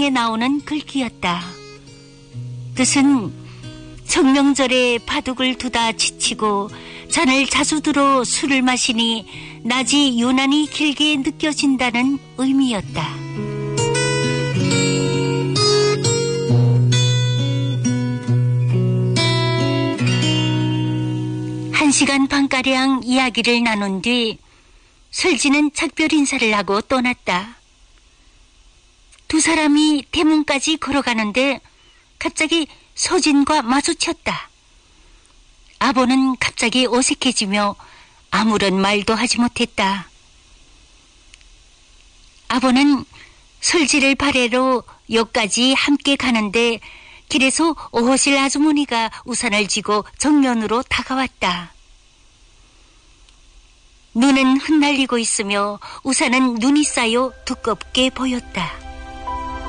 성경에 나오는 글귀였다. 뜻은 청명절에 바둑을 두다 지치고 잔을 자주 들어 술을 마시니 낮이 유난히 길게 느껴진다는 의미였다. 한 시간 반가량 이야기를 나눈 뒤 설지는 작별 인사를 하고 떠났다. 두 사람이 대문까지 걸어가는데 갑자기 서진과 마주쳤다. 아버는 갑자기 어색해지며 아무런 말도 하지 못했다. 아버는 설지를 바래로 역까지 함께 가는데 길에서 오호실 아주머니가 우산을 쥐고 정면으로 다가왔다. 눈은 흩날리고 있으며 우산은 눈이 쌓여 두껍게 보였다.